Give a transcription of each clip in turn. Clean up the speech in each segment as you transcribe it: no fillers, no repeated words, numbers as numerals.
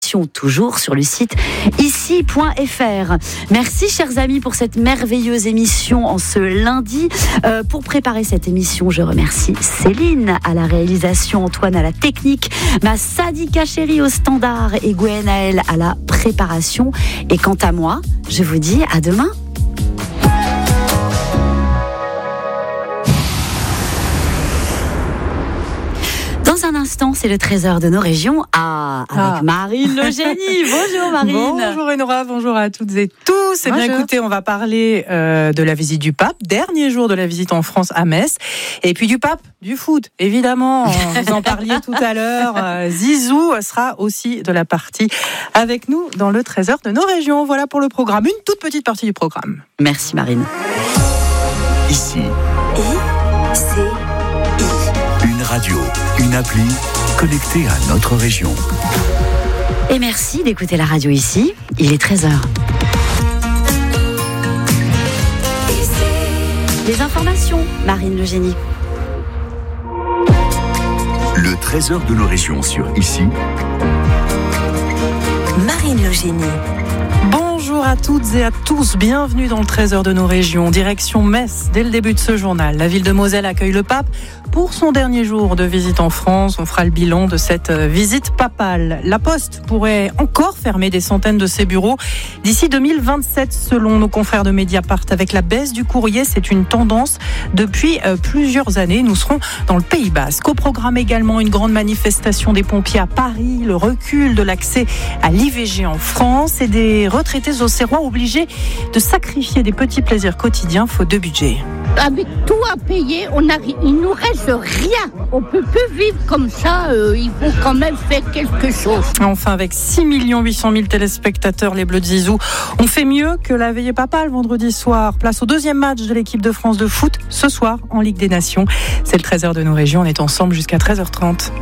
émission toujours sur le site ici.fr. Merci chers amis pour cette merveilleuse émission en ce lundi. Pour préparer cette émission, je remercie Céline à la réalisation, Antoine à la technique, ma Sadika chérie au standard et Gwenaël à la préparation. Et quant à moi, je vous dis à demain. Dans un instant, c'est le trésor de nos régions. Avec Marine Le Génie. Bonjour Marine. Bonjour Enora, bonjour à toutes et tous. Eh bien écoutez, on va parler de la visite du pape, dernier jour de la visite en France à Metz. Et puis du pape, du foot, évidemment. Vous en parliez tout à l'heure. Zizou sera aussi de la partie avec nous dans le trésor de nos régions. Voilà pour le programme, une toute petite partie du programme. Merci Marine. Ici. Une radio, une appli connectée à notre région. Et merci d'écouter la radio ici. Il est 13h. Les informations, Marine Le Génie. Le trésor de nos régions sur Ici. Marine Le Génie. Bonjour à toutes et à tous, bienvenue dans le trésor de nos régions. Direction Metz, dès le début de ce journal. La ville de Moselle accueille le pape pour son dernier jour de visite en France. On fera le bilan de cette visite papale. La Poste pourrait encore fermer des centaines de ses bureaux d'ici 2027, selon nos confrères de Mediapart. Avec la baisse du courrier, c'est une tendance depuis plusieurs années. Nous serons dans le Pays Basque. Au programme également, une grande manifestation des pompiers à Paris, le recul de l'accès à l'IVG en France et des retraités auxerrois obligés de sacrifier des petits plaisirs quotidiens faute de budget. Avec tout à payer, il nous reste rien. On peut plus vivre comme ça. Il faut quand même faire quelque chose. Enfin, avec 6 800 000 téléspectateurs, les Bleus de Zizou ont fait mieux que la veillée papale vendredi soir. Place au deuxième match de l'équipe de France de foot ce soir en Ligue des Nations. C'est le trésor de nos régions. On est ensemble jusqu'à 13h30.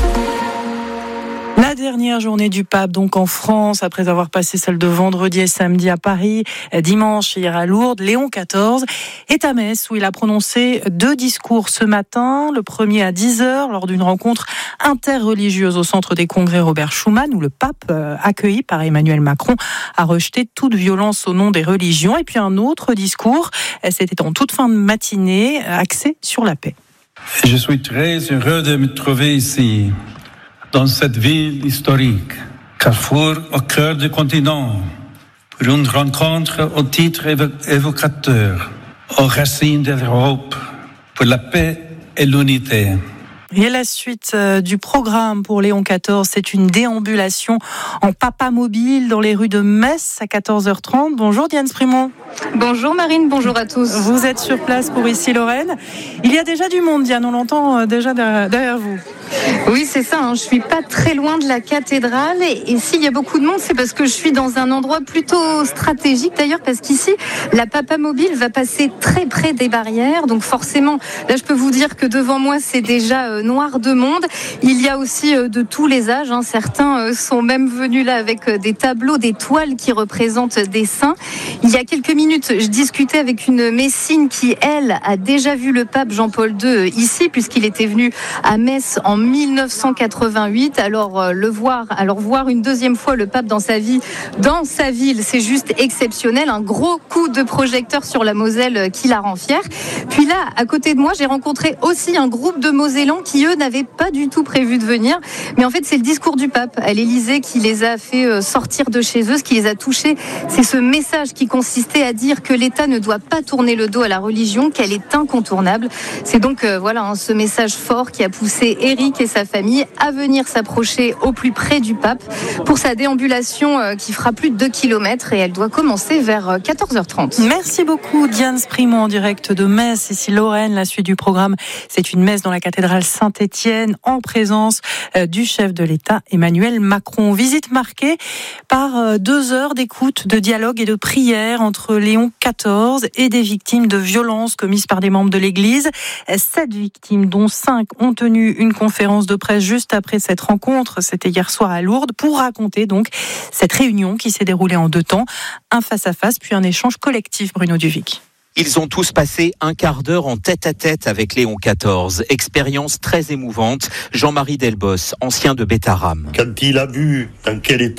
La dernière journée du pape, donc en France, après avoir passé celle de vendredi et samedi à Paris, dimanche hier à Lourdes, Léon XIV est à Metz où il a prononcé 2 discours ce matin. Le premier à 10h lors d'une rencontre interreligieuse au centre des congrès Robert Schuman où le pape, accueilli par Emmanuel Macron, a rejeté toute violence au nom des religions. Et puis un autre discours, c'était en toute fin de matinée, axé sur la paix. Je suis très heureux de me trouver ici, dans cette ville historique, carrefour au cœur du continent, pour une rencontre au titre évocateur, aux racines de l'Europe, pour la paix et l'unité. Et la suite du programme pour Léon XIV, c'est une déambulation en papamobile dans les rues de Metz à 14h30. Bonjour Diane Sprimont. Bonjour Marine, bonjour à tous. Vous êtes sur place pour Ici Lorraine. Il y a déjà du monde, Diane, on l'entend déjà derrière vous. Oui, c'est ça, je suis pas très loin de la cathédrale et s'il y a beaucoup de monde, c'est parce que je suis dans un endroit plutôt stratégique d'ailleurs, parce qu'ici, la papamobile va passer très près des barrières, donc forcément, là je peux vous dire que devant moi c'est déjà noir de monde. Il y a aussi de tous les âges, certains sont même venus là avec des tableaux, des toiles qui représentent des saints. Il y a quelques minutes, je discutais avec une Messine qui, elle, a déjà vu le pape Jean-Paul II ici, puisqu'il était venu à Metz en 1988. Alors voir une deuxième fois le pape dans sa ville, c'est juste exceptionnel. Un gros coup de projecteur sur la Moselle qui la rend fière. Puis là, à côté de moi, j'ai rencontré aussi un groupe de Mosellans qui, eux, n'avaient pas du tout prévu de venir. Mais en fait, c'est le discours du pape à l'Élysée qui les a fait sortir de chez eux. Ce qui les a touchés, c'est ce message qui consistait à dire que l'État ne doit pas tourner le dos à la religion, qu'elle est incontournable. C'est donc ce message fort qui a poussé Éric et sa famille à venir s'approcher au plus près du pape pour sa déambulation qui fera plus de 2 km et elle doit commencer vers 14h30. Merci beaucoup Diane Sprimont en direct de Metz, ici Lorraine. La suite du programme, c'est une messe dans la cathédrale Saint-Étienne en présence du chef de l'État Emmanuel Macron. Visite marquée par 2 heures d'écoute, de dialogue et de prière entre Léon XIV et des victimes de violences commises par des membres de l'Église. 7 victimes, dont 5 ont tenu une conférence de presse juste après cette rencontre. C'était hier soir à Lourdes pour raconter donc cette réunion qui s'est déroulée en 2 temps. Un face-à-face puis un échange collectif, Bruno Duvic. Ils ont tous passé un quart d'heure en tête-à-tête avec Léon XIV. Expérience très émouvante. Jean-Marie Delbos, ancien de Bétharram. Quand il a vu dans quel état